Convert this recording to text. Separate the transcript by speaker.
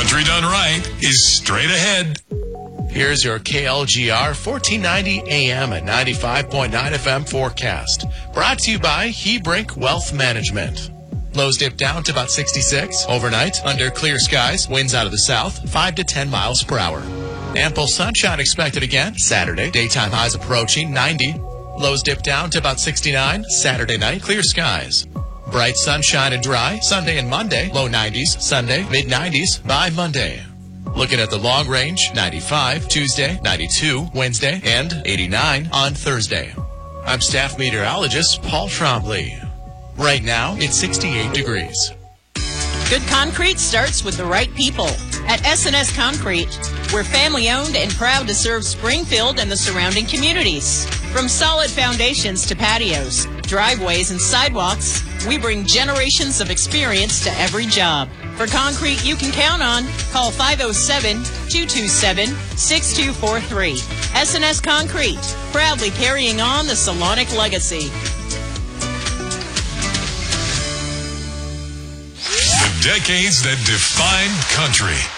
Speaker 1: Country done right is straight ahead.
Speaker 2: Here's your KLGR 1490 AM at 95.9 FM forecast. Brought to you by Hebrink Wealth Management. Lows dip down to about 66. Overnight, under clear skies, winds out of the south, 5 to 10 miles per hour. Ample sunshine expected again Saturday. Daytime highs approaching 90. Lows dip down to about 69. Saturday night, clear skies. Bright sunshine and dry Sunday and Monday. Low 90s. Sunday, mid 90s by Monday. Looking at the long range, 95 Tuesday, 92 Wednesday, and 89 on Thursday. I'm staff meteorologist Paul Trombley. Right now, it's 68 degrees.
Speaker 3: Good concrete starts with the right people. At S&S Concrete, we're family-owned and proud to serve Springfield and the surrounding communities. From solid foundations to patios, driveways, and sidewalks, we bring generations of experience to every job. For concrete you can count on, call 507-227-6243. S&S Concrete, proudly carrying on the Salonic legacy.
Speaker 1: The decades that defined country.